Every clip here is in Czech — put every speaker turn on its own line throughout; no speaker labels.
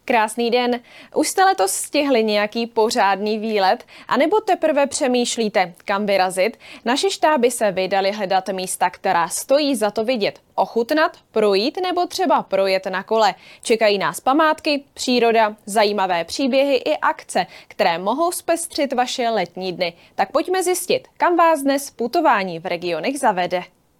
Krásný den. Už jste letos stihli nějaký pořádný výlet? A nebo teprve přemýšlíte, kam vyrazit? Naše štáby se vydaly hledat místa, která stojí za to vidět. Ochutnat, projít nebo třeba projet na kole. Čekají nás památky, příroda, zajímavé příběhy i akce, které mohou zpestřit vaše letní dny. Tak pojďme zjistit, kam vás dnes putování v regionech zavede.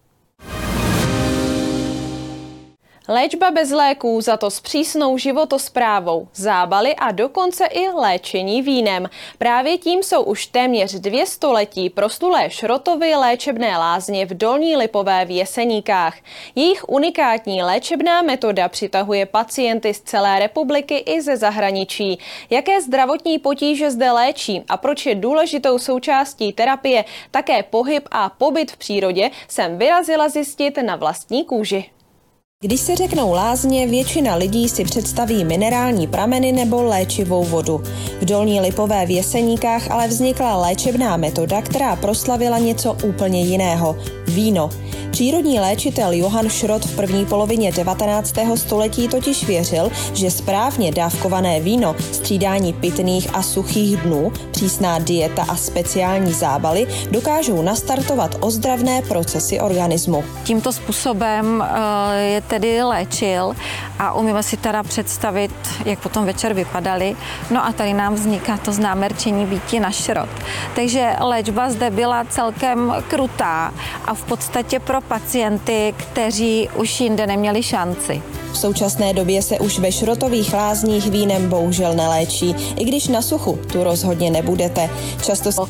Léčba bez léků, za to s přísnou životosprávou, zábaly a dokonce i léčení vínem. Právě tím jsou už téměř 2 století proslulé Šrotovy léčebné lázně v Dolní Lipové v Jeseníkách. Jejich unikátní léčebná metoda přitahuje pacienty z celé republiky i ze zahraničí. Jaké zdravotní potíže zde léčí a proč je důležitou součástí terapie také pohyb a pobyt v přírodě, jsem vyrazila zjistit na vlastní kůži. Když se řeknou lázně, většina lidí si představí minerální prameny nebo léčivou vodu. V Dolní Lipové v Jeseníkách ale vznikla léčebná metoda, která proslavila něco úplně jiného – víno. Přírodní léčitel Johann Šrot v první polovině 19. století totiž věřil, že správně dávkované víno, střídání pitných a suchých dnů, přísná dieta a speciální zábaly dokážou nastartovat ozdravné procesy organismu.
Tímto způsobem je tedy léčil a umíme si teda představit, jak potom večer vypadaly. No a tady nám vzniká to známé rčení býti na šrot. Takže léčba zde byla celkem krutá a v podstatě pro pacienty, kteří už jinde neměli šanci.
V současné době se už ve Šrotových lázních vínem bohužel neléčí, i když na suchu tu rozhodně nebudete. Často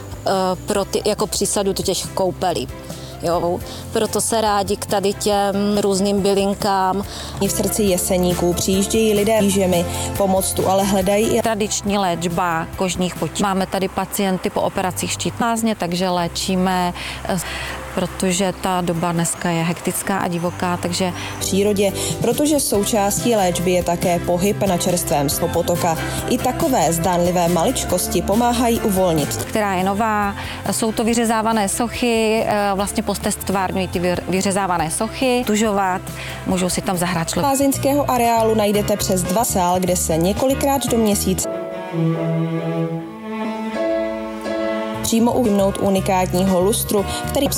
pro ty, jako přísadu do těch koupelí. Jo, proto se rádi k tady těm různým bylinkám.
V srdci Jeseníků přijíždějí lidé kýžemi, pomoc tu ale hledají i
tradiční léčba kožních potíží. Máme tady pacienty po operacích štítnázně, takže léčíme, protože ta doba dneska je hektická a divoká, takže
v přírodě, protože součástí léčby je také pohyb na čerstvém potoka. I takové zdánlivé maličkosti pomáhají uvolnit.
Která je nová, jsou to vyřezávané sochy, vlastně postest stvárňují ty vyřezávané sochy, tužovat, můžou si tam zahrát člověk.
Lázeňského areálu najdete přes 2 sál, kde se několikrát do měsíce přímo uvimnout unikátního lustru, který